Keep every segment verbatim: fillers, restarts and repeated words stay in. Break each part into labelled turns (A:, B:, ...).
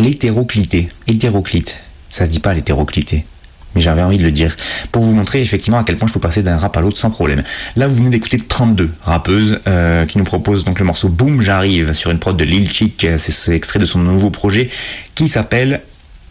A: l'hétéroclité. Hétéroclite, ça se dit pas l'hétéroclité, mais j'avais envie de le dire, pour vous montrer effectivement à quel point je peux passer d'un rap à l'autre sans problème. Là, vous venez d'écouter trente-deux, rappeuse, euh, qui nous propose donc le morceau Boom J'arrive sur une prod de Lil Chick. C'est, c'est extrait de son nouveau projet qui s'appelle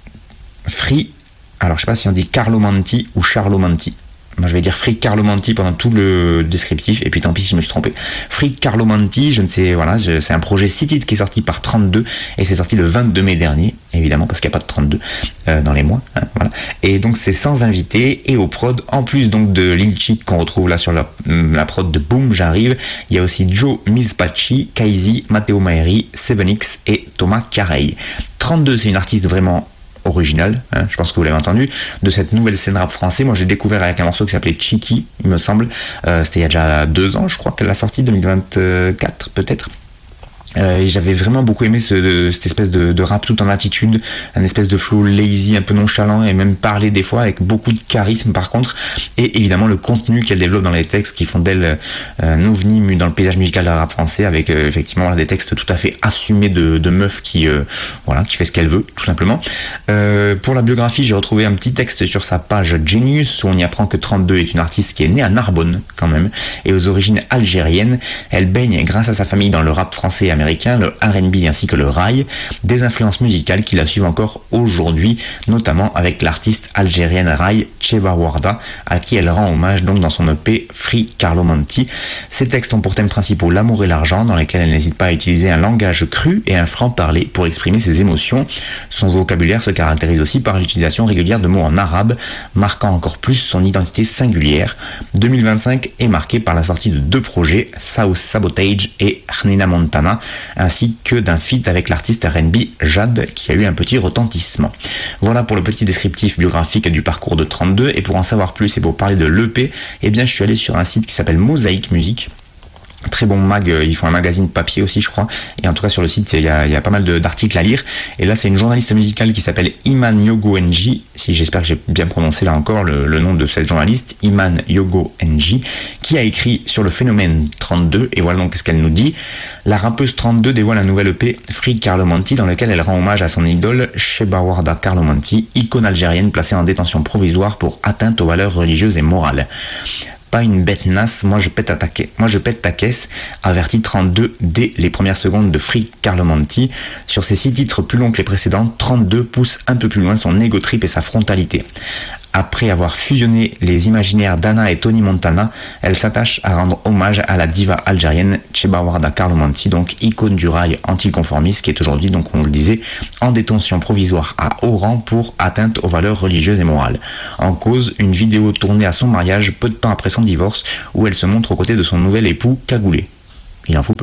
A: Free, alors je sais pas si on dit Carlo Manti ou Charlo Manti. Moi je vais dire Free Carlo Manti pendant tout le descriptif, et puis tant pis si je me suis trompé. Free Carlo Manti, je ne sais, voilà, je, c'est un projet six titres qui est sorti par trente-deux, et c'est sorti le vingt-deux mai dernier, évidemment, parce qu'il n'y a pas de trente-deux euh, dans les mois, hein, voilà. Et donc c'est sans invité, et au prod, en plus donc de Lil Chick qu'on retrouve là sur la, la prod de Boom J'arrive, il y a aussi Joe Mizpachi, Kaizy, Matteo Maeri, seven X et Thomas Carey. trente-deux, c'est une artiste vraiment original, hein, je pense que vous l'avez entendu, de cette nouvelle scène rap français. Moi j'ai découvert avec un morceau qui s'appelait Chiki, il me semble, euh, c'était il y a déjà deux ans je crois qu'elle l'a sorti, deux mille vingt-quatre peut-être. Euh, et j'avais vraiment beaucoup aimé ce, de, cette espèce de, de rap tout en attitude, un espèce de flow lazy, un peu nonchalant, et même parler des fois avec beaucoup de charisme par contre, et évidemment le contenu qu'elle développe dans les textes qui font d'elle euh, un ovni dans le paysage musical de rap français, avec euh, effectivement là, des textes tout à fait assumés de, de meuf qui euh, voilà, qui fait ce qu'elle veut tout simplement. Euh, pour la biographie, j'ai retrouvé un petit texte sur sa page Genius où on y apprend que trente-deux est une artiste qui est née à Narbonne quand même, et aux origines algériennes. Elle baigne grâce à sa famille dans le rap français et américain, le R and B ainsi que le rail, des influences musicales qui la suivent encore aujourd'hui, notamment avec l'artiste algérienne rail Cheba Warda, à qui elle rend hommage donc dans son E P Free Carlo Manti. Ces textes ont pour thème principaux l'amour et l'argent, dans lesquels elle n'hésite pas à utiliser un langage cru et un franc-parler pour exprimer ses émotions. Son vocabulaire se caractérise aussi par l'utilisation régulière de mots en arabe, marquant encore plus son identité singulière. deux mille vingt-cinq est marqué par la sortie de deux projets, South Sabotage et Hnina Montana, ainsi que d'un feat avec l'artiste R and B Jade, qui a eu un petit retentissement. Voilà pour le petit descriptif biographique du parcours de trente-deux, et pour en savoir plus et pour parler de l'E P, eh bien je suis allé sur un site qui s'appelle Mosaïque Musique. Très bon mag, ils font un magazine papier aussi je crois, et en tout cas sur le site il y a, il y a pas mal de, d'articles à lire, et là c'est une journaliste musicale qui s'appelle Iman Yogo Nji, si j'espère que j'ai bien prononcé là encore le, le nom de cette journaliste, Iman Yogo Nji, qui a écrit sur le phénomène trente-deux, et voilà donc ce qu'elle nous dit. La rappeuse trente-deux dévoile un nouvel E P, Free Carlo Manti, dans lequel elle rend hommage à son idole Cheba Warda Carlo Manti, icône algérienne placée en détention provisoire pour atteinte aux valeurs religieuses et morales. Pas une bête nasse, moi je pète à ta caisse, moi je pète ta caisse, avertit trente-deux dès les premières secondes de Free Carlo Manti. Sur ses six titres plus longs que les précédents, trente-deux pousse un peu plus loin son ego trip et sa frontalité. Après avoir fusionné les imaginaires d'Anna et Tony Montana, elle s'attache à rendre hommage à la diva algérienne Cheba Warda Carlo Manti, donc icône du rail anticonformiste, qui est aujourd'hui, donc on le disait, en détention provisoire à Oran pour atteinte aux valeurs religieuses et morales. En cause, une vidéo tournée à son mariage peu de temps après son divorce, où elle se montre aux côtés de son nouvel époux cagoulé. Il en faut peu.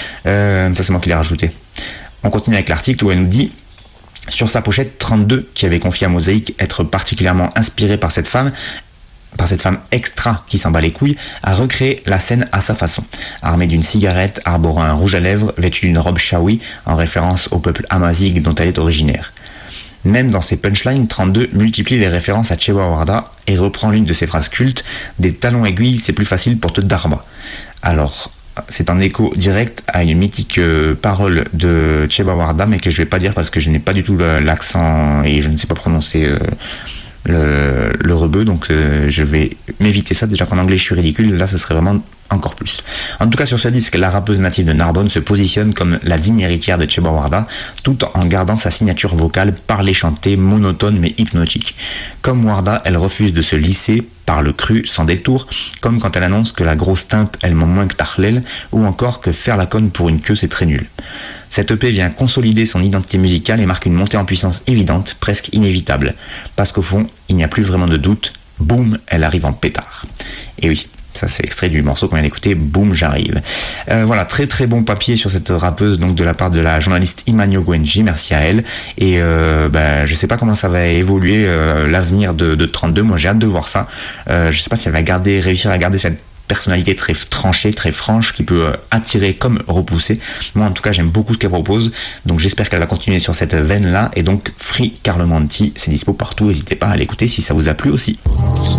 A: Euh, ça c'est moi qui l'ai rajouté. On continue avec l'article où elle nous dit: sur sa pochette, trente-deux, qui avait confié à Mosaïque être particulièrement inspiré par cette femme, par cette femme extra qui s'en bat les couilles, a recréé la scène à sa façon. Armée d'une cigarette, arborant un rouge à lèvres, vêtue d'une robe shawi, en référence au peuple amazigh dont elle est originaire. Même dans ses punchlines, trente-deux multiplie les références à Cheba Warda et reprend l'une de ses phrases cultes: des talons aiguilles, c'est plus facile pour te darba. Alors, c'est un écho direct à une mythique euh, parole de Cheba Warda, mais que je vais pas dire parce que je n'ai pas du tout l'accent et je ne sais pas prononcer euh, le, le rebeu, donc euh, je vais m'éviter ça. Déjà qu'en anglais je suis ridicule, là ce serait vraiment encore plus. En tout cas, sur ce disque, la rappeuse native de Narbonne se positionne comme la digne héritière de Cheba Warda, tout en gardant sa signature vocale parlée chantée, monotone mais hypnotique. Comme Warda, elle refuse de se lisser par le cru sans détour, comme quand elle annonce que la grosse teinte elle ment moins que Tarlel, ou encore que faire la conne pour une queue c'est très nul. Cette E P vient consolider son identité musicale et marque une montée en puissance évidente, presque inévitable. Parce qu'au fond, il n'y a plus vraiment de doute, boum, elle arrive en pétard. Et oui, ça c'est extrait du morceau qu'on vient d'écouter, Boom J'arrive. Euh, voilà, très très bon papier sur cette rappeuse, donc de la part de la journaliste Iman Yogo Nji, merci à elle. Et euh, bah, je sais pas comment ça va évoluer euh, l'avenir de, de trente-deux, moi j'ai hâte de voir ça. Euh, je sais pas si elle va garder, réussir à garder cette personnalité très tranchée, très franche, qui peut attirer comme repousser. Moi en tout cas j'aime beaucoup ce qu'elle propose, donc j'espère qu'elle va continuer sur cette veine là. Et donc Free Carlo Manti, c'est dispo partout, n'hésitez pas à l'écouter si ça vous a plu aussi.